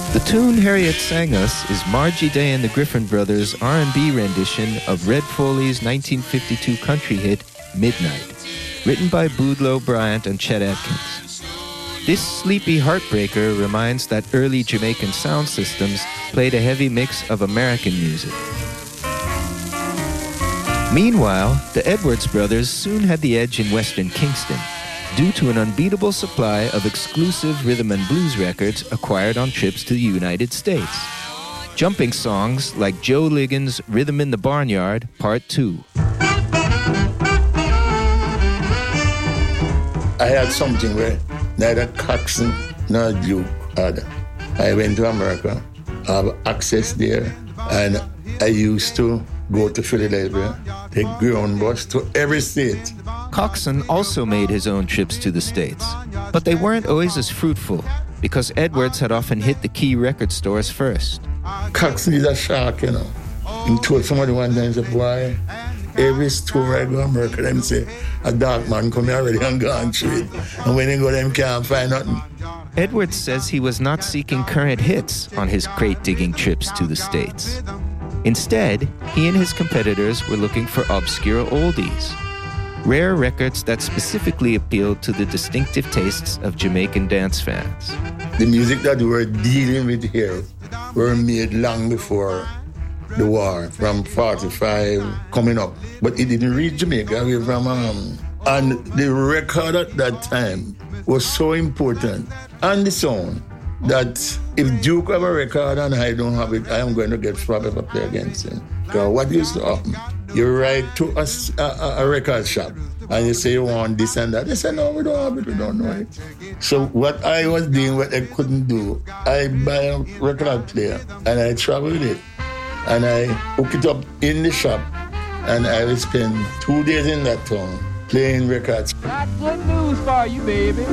The tune Harriet sang us is Margie Day and the Griffin Brothers' R&B rendition of Red Foley's 1952 country hit, Midnight, written by Boudleaux Bryant and Chet Atkins. This sleepy heartbreaker reminds that early Jamaican sound systems played a heavy mix of American music. Meanwhile, the Edwards brothers soon had the edge in Western Kingston, due to an unbeatable supply of exclusive rhythm and blues records acquired on trips to the United States. Jumping songs like Joe Ligon's Rhythm in the Barnyard, Part 2. I had something where neither Coxsone nor Duke had. I went to America, I have access there, and I used to go to Philadelphia, take ground bus to every state. Coxsone also made his own trips to the States, but they weren't always as fruitful because Edwards had often hit the key record stores first. Coxsone is a shark, you know. He told somebody one time, he said, boy, every store I go to America, them say, a dark man come here already and gone trade. And when they go, them can't find nothing. Edwards says he was not seeking current hits on his crate-digging trips to the States. Instead, he and his competitors were looking for obscure oldies, rare records that specifically appealed to the distinctive tastes of Jamaican dance fans. The music that we were dealing with here were made long before the war, from 45 coming up. But it didn't reach Jamaica away from and the record at that time was so important, and the sound, that if Duke have a record and I don't have it, I am going to get slapped if I play against him. Because what used to happen? You write to a record shop and you say you want this and that. They say, no, we don't have it, we don't know it. So what I was doing, what I couldn't do, I buy a record player and I travel with it. And I hook it up in the shop and I will spend 2 days in that town playing records. Got good news for you, baby.